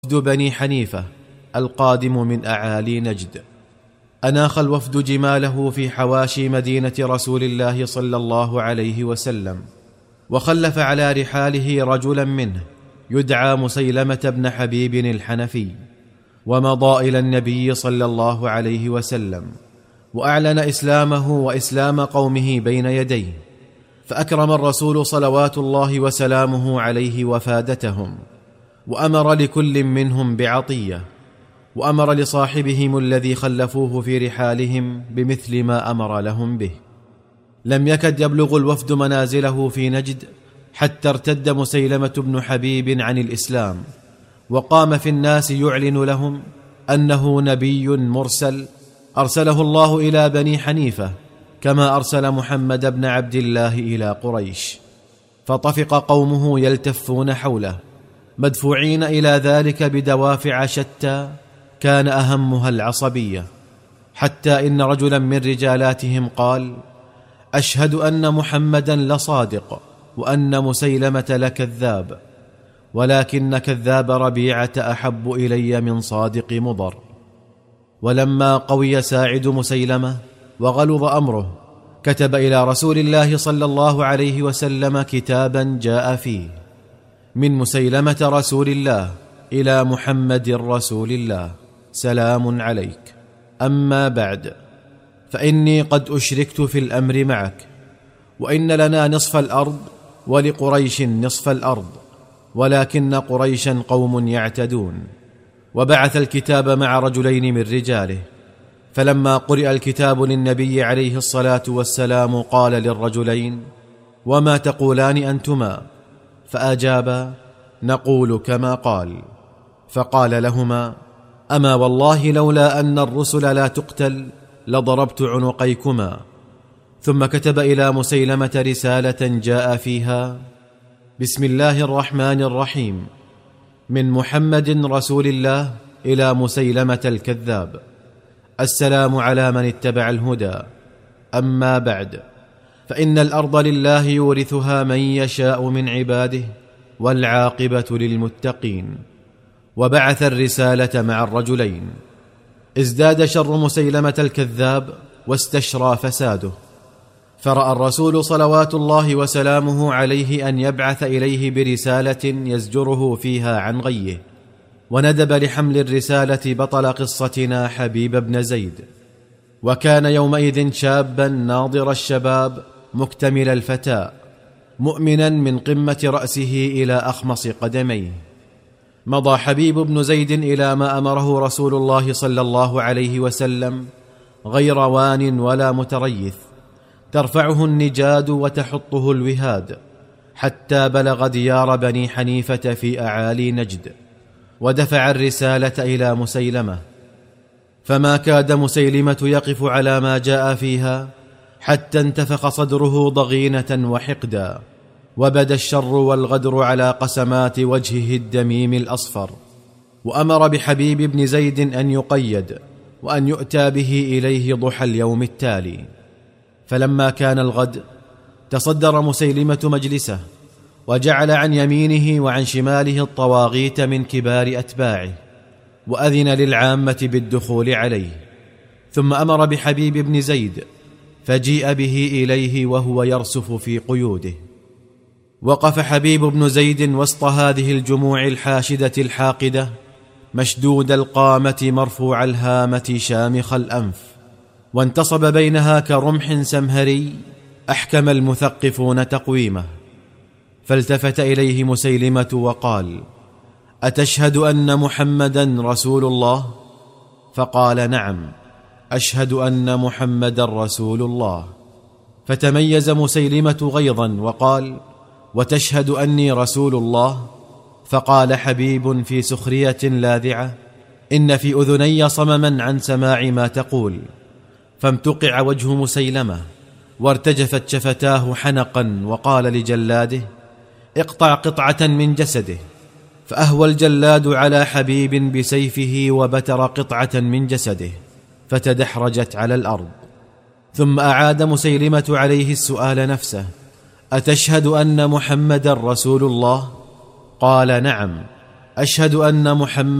وفد بني حنيفة القادم من أعالي نجد. أناخ الوفد جماله في حواشي مدينة رسول الله صلى الله عليه وسلم، وخلف على رحاله رجلا منه يدعى مسيلمة بن حبيب الحنفي، ومضى إلى النبي صلى الله عليه وسلم وأعلن إسلامه وإسلام قومه بين يديه، فأكرم الرسول صلوات الله وسلامه عليه وفادتهم، وأمر لكل منهم بعطية، وأمر لصاحبهم الذي خلفوه في رحالهم بمثل ما أمر لهم به. لم يكد يبلغ الوفد منازله في نجد حتى ارتد مسيلمة بن حبيب عن الإسلام، وقام في الناس يعلن لهم أنه نبي مرسل أرسله الله إلى بني حنيفة، كما أرسل محمد بن عبد الله إلى قريش. فطفق قومه يلتفون حوله مدفوعين إلى ذلك بدوافع شتى كان أهمها العصبية، حتى إن رجلا من رجالاتهم قال: أشهد أن محمدا لصادق وأن مسيلمة لكذاب، ولكن كذاب ربيعة أحب إلي من صادق مضر. ولما قوي ساعد مسيلمة وغلظ أمره كتب إلى رسول الله صلى الله عليه وسلم كتابا جاء فيه: من مسيلمة رسول الله إلى محمد رسول الله، سلام عليك. أما بعد، فإني قد أشركت في الأمر معك، وإن لنا نصف الأرض ولقريش نصف الأرض، ولكن قريشا قوم يعتدون. وبعث الكتاب مع رجلين من رجاله، فلما قرئ الكتاب للنبي عليه الصلاة والسلام قال للرجلين: وما تقولان أنتما؟ فأجابا: نقول كما قال. فقال لهما: أما والله لولا أن الرسل لا تقتل لضربت عنقيكما. ثم كتب إلى مسيلمة رسالة جاء فيها: بسم الله الرحمن الرحيم، من محمد رسول الله إلى مسيلمة الكذاب، السلام على من اتبع الهدى. أما بعد، فإن الأرض لله يورثها من يشاء من عباده، والعاقبة للمتقين. وبعث الرسالة مع الرجلين. ازداد شر مسيلمة الكذاب واستشرى فساده، فرأى الرسول صلوات الله وسلامه عليه أن يبعث إليه برسالة يزجره فيها عن غيه، وندب لحمل الرسالة بطل قصتنا حبيب بن زيد. وكان يومئذ شابا ناضر الشباب مكتمل الفتاء، مؤمنا من قمة رأسه إلى أخمص قدميه. مضى حبيب بن زيد إلى ما أمره رسول الله صلى الله عليه وسلم، غير وان ولا متريث، ترفعه النجاد وتحطه الوهاد، حتى بلغ ديار بني حنيفة في أعالي نجد، ودفع الرسالة إلى مسيلمة. فما كاد مسيلمة يقف على ما جاء فيها حتى انتفخ صدره ضغينة وحقدا، وبدا الشر والغدر على قسمات وجهه الدميم الأصفر. وأمر بحبيب بن زيد أن يقيد، وأن يؤتى به إليه ضحى اليوم التالي. فلما كان الغد تصدر مسيلمة مجلسه، وجعل عن يمينه وعن شماله الطواغيت من كبار أتباعه، وأذن للعامة بالدخول عليه. ثم أمر بحبيب بن زيد، فجيء به إليه وهو يرسف في قيوده. وقف حبيب بن زيد وسط هذه الجموع الحاشدة الحاقدة، مشدود القامة مرفوع الهامة شامخ الأنف، وانتصب بينها كرمح سمهري أحكم المثقفون تقويمه. فالتفت إليه مسيلمة وقال: أتشهد أن محمدا رسول الله؟ فقال: نعم، أشهد أن محمدا رسول الله. فتميز مسيلمة غيظا وقال: وتشهد أني رسول الله؟ فقال حبيب في سخرية لاذعة: إن في أذني صمما عن سماع ما تقول. فامتقع وجه مسيلمة، وارتجفت شفتاه حنقا، وقال لجلاده: اقطع قطعة من جسده. فأهوى الجلاد على حبيب بسيفه وبتر قطعة من جسده، فتدحرجت على الأرض. ثم أعاد مسيلمة عليه السؤال نفسه: أتشهد أن محمدا رسول الله؟ قال: نعم، أشهد أن محمد